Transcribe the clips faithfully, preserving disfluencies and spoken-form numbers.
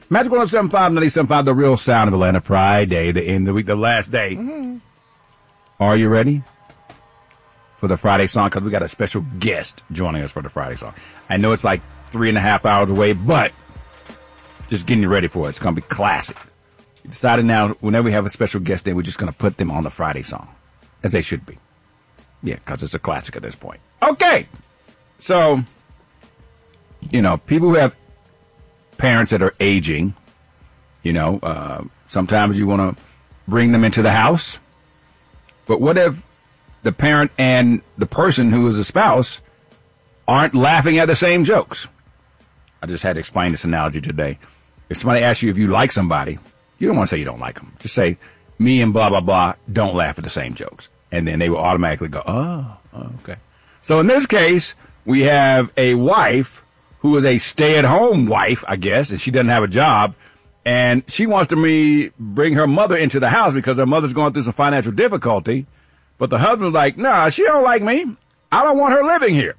Magic one oh seven point five, ninety-seven point five, the real sound of Atlanta. Friday, the end of the week, the last day. Mm-hmm. Are you ready for the Friday song? Because we got a special guest joining us for the Friday song. I know it's like three and a half hours away, but just getting you ready for it. It's going to be classic. We decided now, whenever we have a special guest day, we're just going to put them on the Friday song, as they should be. Yeah, because it's a classic at this point. Okay. So, you know, people who have parents that are aging, you know, uh, sometimes you want to bring them into the house. But what if the parent and the person who is a spouse aren't laughing at the same jokes? I just had to explain this analogy today. If somebody asks you if you like somebody, you don't want to say you don't like them. Just say, me and blah, blah, blah, don't laugh at the same jokes. And then they will automatically go, oh, oh okay. So in this case, we have a wife who is a stay-at-home wife, I guess, and she doesn't have a job, and she wants to me bring her mother into the house because her mother's going through some financial difficulty, but the husband's like, nah, she don't like me. I don't want her living here.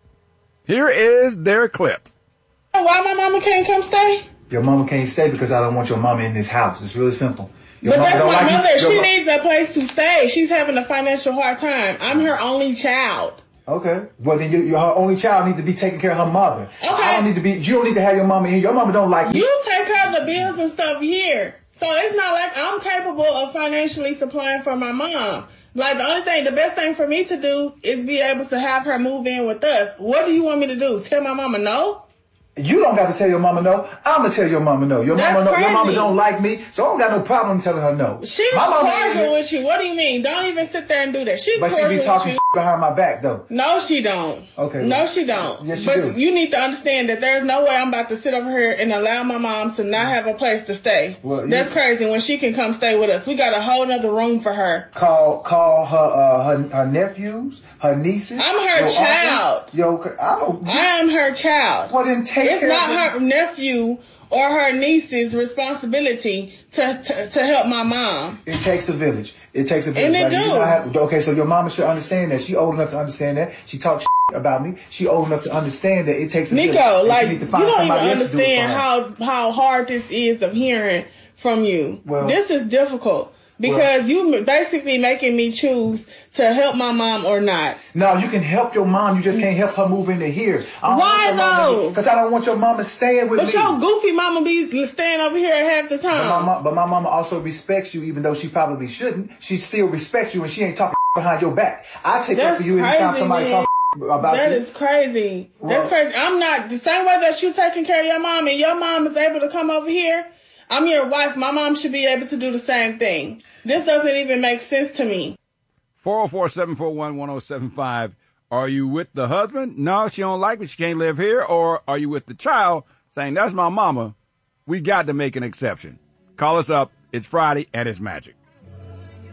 Here is their clip. Why my mama can't come stay? Your mama can't stay because I don't want your mama in this house. It's really simple. Your but that's my like mother. You. She Your needs a place to stay. She's having a financial hard time. I'm her only child. Okay. Well, then you, your her only child needs to be taking care of her mother. Okay. I don't need to be. You don't need to have your mama here. Your mama don't like you. You take care of the bills and stuff here, so it's not like I'm capable of financially supplying for my mom. Like the only thing, the best thing for me to do is be able to have her move in with us. What do you want me to do? Tell my mama no? You don't got to tell your mama no. I'm gonna tell your mama no. Your That's mama no. crazy. Your mama don't like me, so I don't got no problem telling her no. She's cordial with you. What do you mean? Don't even sit there and do that. She's but cordial she be talking with you. behind my back though. No, she don't. Okay. No, she don't. Yes, she but do. You need to understand that there's no way I'm about to sit over here and allow my mom to not have a place to stay. Well, That's you, crazy. When she can come stay with us, we got a whole nother room for her. Call, call her, uh, her, her nephews, her nieces. I'm her your child. Uncle. Yo, I don't. I am her child. Well, then take it's care not of her nephew or her niece's responsibility to, to to help my mom. It takes a village. It takes a village. And it like, do. You know how, okay, so your mama should understand that. She old enough to understand that. She talks about me. She old enough to understand that it takes a Nico, village. Nico, like, you, need to you find don't even somebody understand how, how hard this is of hearing from you. Well, this is difficult. Because well, you basically making me choose to help my mom or not. No, you can help your mom. You just can't help her move into here. Why though? Because I don't want your mama staying with but me. But your goofy mama be staying over here half the time. But my, but my mama also respects you, even though she probably shouldn't. She still respects you, and she ain't talking behind your back. I take That's up for you anytime crazy, somebody man. talks about that you. That is crazy. Well, That's crazy. I'm not the same way that you taking care of your mom, and your mom is able to come over here. I'm your wife. My mom should be able to do the same thing. This doesn't even make sense to me. four oh four, seven four one, one oh seven five. Are you with the husband? No, she don't like me. She can't live here. Or are you with the child saying, that's my mama. We got to make an exception. Call us up. It's Friday and it's magic.